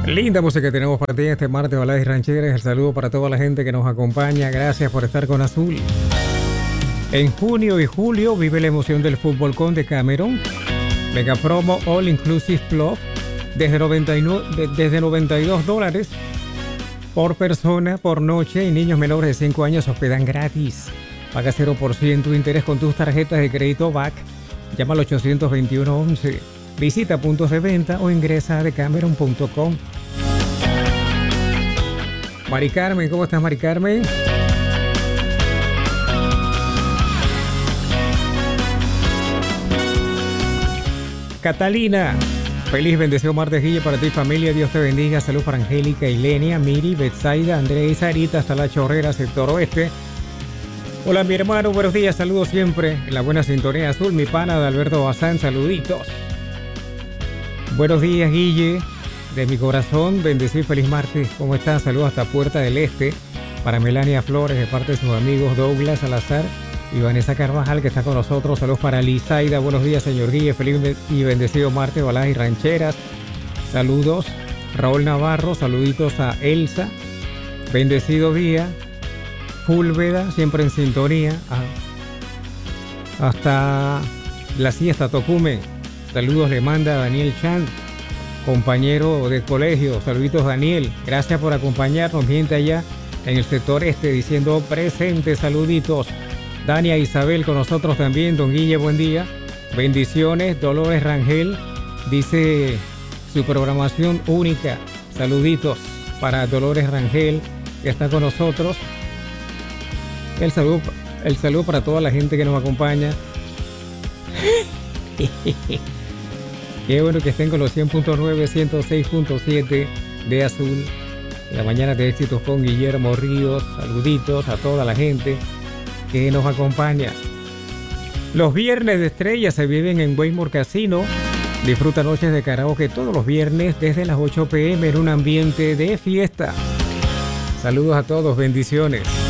Linda música que tenemos para ti este martes, baladas y rancheras. El saludo para toda la gente que nos acompaña. Gracias por estar con Azul. En junio y julio vive la emoción del Fútbol Con de Cameron. Mega Promo All Inclusive Plus desde $92 por persona por noche, y niños menores de 5 años hospedan gratis. Paga 0% interés con tus tarjetas de crédito BAC. Llama al 821-11. Visita puntos de venta o ingresa a decameron.com. Mari Carmen, ¿cómo estás, Mari Carmen? Catalina, feliz bendecido martes, Guille, para ti, familia. Dios te bendiga. Salud para Angélica, Ilenia, Miri, Betsaida, Andrea y Sarita hasta La Chorrera, sector oeste. Hola, mi hermano, buenos días. Saludos siempre en la buena sintonía azul. Mi pana de Alberto Bazán, saluditos. Buenos días, Guille, de mi corazón, bendecido y feliz martes. ¿Cómo estás? Saludos hasta Puerta del Este para Melania Flores, de parte de sus amigos Douglas Salazar y Vanessa Carvajal, que está con nosotros. Saludos para Lizaida. Buenos días, señor Guille, feliz y bendecido martes, baladas y rancheras. Saludos. Raúl Navarro, saluditos a Elsa. Bendecido día. Fúlveda, siempre en sintonía. Hasta la siesta, Tocumen. Saludos le manda Daniel Chan, compañero de colegio. Saluditos, Daniel. Gracias por acompañarnos. Gente allá en el sector este diciendo presente. Saluditos. Dania Isabel con nosotros también. Don Guille, buen día. Bendiciones. Dolores Rangel dice su programación única. Saluditos para Dolores Rangel, que está con nosotros. El saludo para toda la gente que nos acompaña. Qué bueno que estén con los 100.9, 106.7 de Azul. En la mañana de éxitos con Guillermo Ríos. Saluditos a toda la gente que nos acompaña. Los viernes de estrellas se viven en Waymore Casino. Disfruta noches de karaoke todos los viernes desde las 8 p.m. en un ambiente de fiesta. Saludos a todos, bendiciones.